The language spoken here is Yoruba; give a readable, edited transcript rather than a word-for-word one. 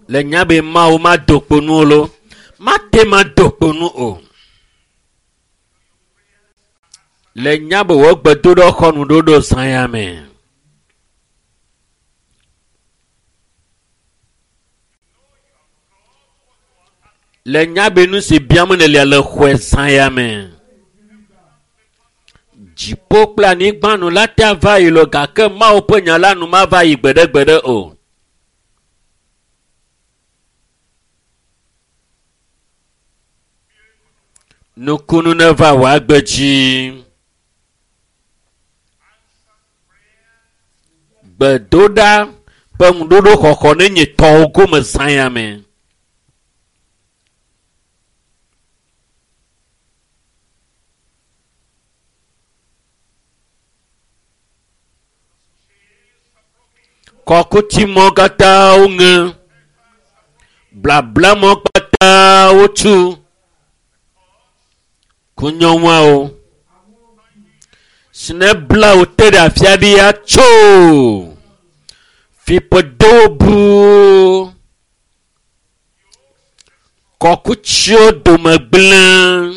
Le nyabe ma o ma dokponu lo. Ma te ma dokponu o. Le nyabe wo gbedodo khonu dodo sanyame. Le nyabe nu si biamune le khwe sanyame. Jipo plani gbanu la ta va ilo gake ma o pe nyala nu ma va yi gbede o. Nukunu ne va wa gbeji. Gbedoda pe ngudodo khokho ne nye to go me sanyame. Kokuti mo kata unge. Blabla mo kata utu. Kunyomwa o. Snebla o tere afiabi ya cho. Fipodobu. Kokuchio do me blan.